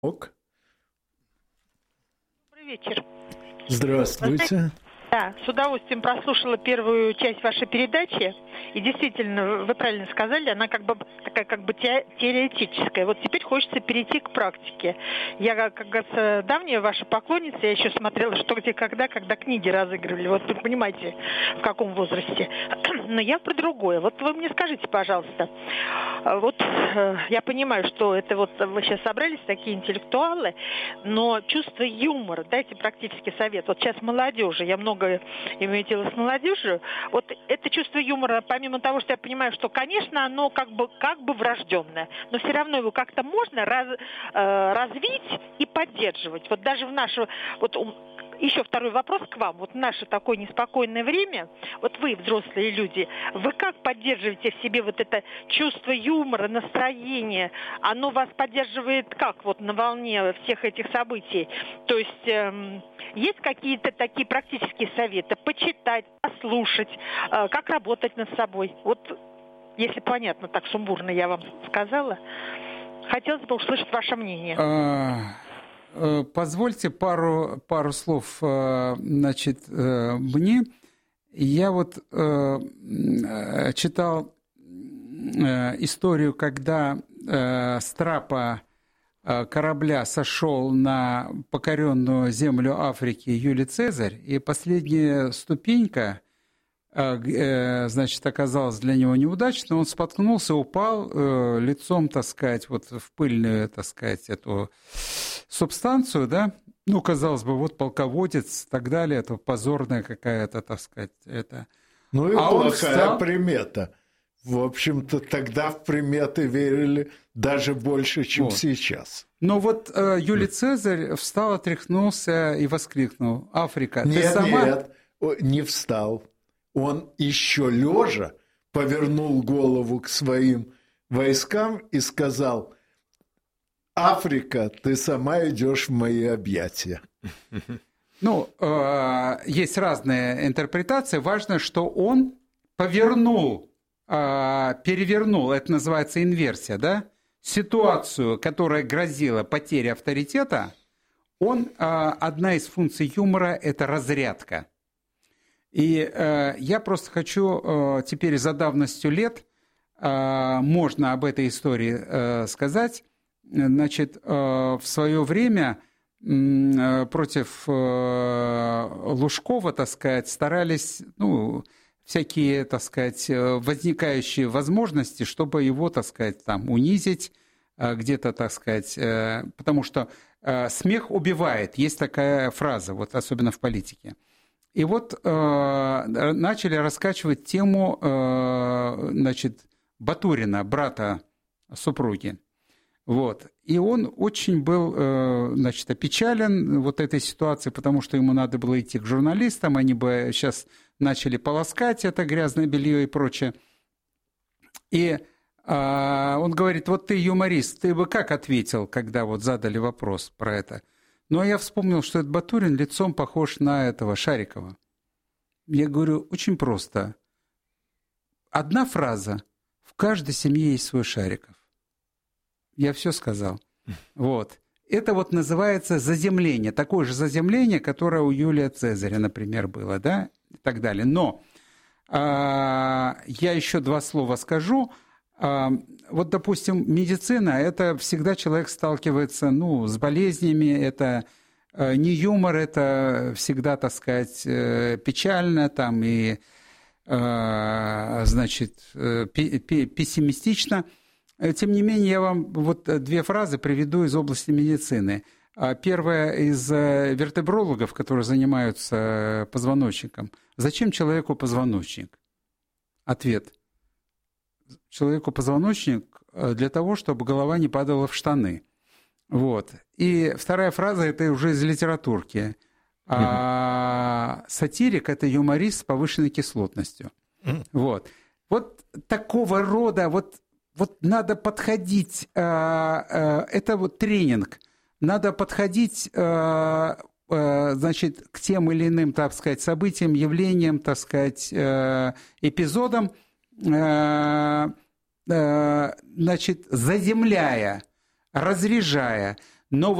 Ок. Добрый вечер. Здравствуйте. Да, с удовольствием прослушала первую часть вашей передачи. И действительно, вы правильно сказали, она такая теоретическая. Вот теперь хочется перейти к практике. Я, как говорится, давняя ваша поклонница, я еще смотрела «Что, где, когда книги разыгрывали. Вот вы понимаете, в каком возрасте. Но я про другое. Вот вы мне скажите, пожалуйста, вот я понимаю, что это вот вы сейчас собрались такие интеллектуалы, но чувство юмора, дайте практический совет. Вот сейчас молодежи, я много имею дело с молодежью, вот это чувство юмора, помимо того, что я понимаю, что, конечно, оно как бы врожденное, но все равно его как-то можно развить и поддерживать. Вот даже в наше... Еще второй вопрос к вам. Вот в наше такое неспокойное время, вот вы, взрослые люди, вы как поддерживаете в себе вот это чувство юмора, настроение? Оно вас поддерживает как вот на волне всех этих событий? То есть есть какие-то такие практические советы? Почитать, послушать, как работать над собой? Вот, если понятно, так сумбурно я вам сказала, хотелось бы услышать ваше мнение. Позвольте пару слов, значит, мне. Я вот читал историю, когда с трапа корабля сошел на покоренную землю Африки Юлий Цезарь, и последняя ступенька, значит, оказалась для него неудачной, он споткнулся, упал лицом, так сказать, вот в пыльную, так сказать, эту субстанцию, да, ну, казалось бы, вот полководец и так далее, это позорная какая-то, так сказать, это... Ну и плохая примета. В общем-то, тогда в приметы верили даже больше, чем сейчас. Но вот Юлий Цезарь встал, отряхнулся и воскликнул: «Африка, ты сама...» Нет, не встал. Он еще лежа повернул голову к своим войскам и сказал: «Африка, ты сама идешь в мои объятия». Ну, есть разные интерпретации. Важно, что он перевернул, это называется инверсия, да? Ситуацию, которая грозила потерей авторитета, одна из функций юмора – это разрядка. И я просто хочу теперь за давностью лет, можно об этой истории сказать. Значит, в свое время против Лужкова, так сказать, старались, ну, всякие, так сказать, возникающие возможности, чтобы его, так сказать, там унизить, где-то, так сказать, потому что смех убивает, есть такая фраза, вот особенно в политике. И вот начали раскачивать тему, значит, Батурина, брата супруги. Вот. И он очень был, значит, опечален вот этой ситуацией, потому что ему надо было идти к журналистам, они бы сейчас начали полоскать это грязное белье и прочее. И он говорит: вот ты юморист, ты бы как ответил, когда вот задали вопрос про это? Ну, а я вспомнил, что этот Батурин лицом похож на этого Шарикова. Я говорю: очень просто. Одна фраза: в каждой семье есть свой Шариков. Я все сказал. Вот. Это вот называется заземление. Такое же заземление, которое у Юлия Цезаря, например, было, да, и так далее. Но я еще два слова скажу. Вот, допустим, медицина, это всегда человек сталкивается, ну, с болезнями, это не юмор, это всегда, так сказать, печально там и, значит, пессимистично. Тем не менее, я вам вот две фразы приведу из области медицины. Первая из вертебрологов, которые занимаются позвоночником. Зачем человеку позвоночник? Ответ: человеку позвоночник для того, чтобы голова не падала в штаны. Вот. И вторая фраза – это уже из литературки. Сатирик – это юморист с повышенной кислотностью. Вот. Вот такого рода, вот надо подходить, это вот тренинг, надо подходить, значит, к тем или иным, так сказать, событиям, явлениям, так сказать, эпизодам, значит, заземляя, разряжая, новый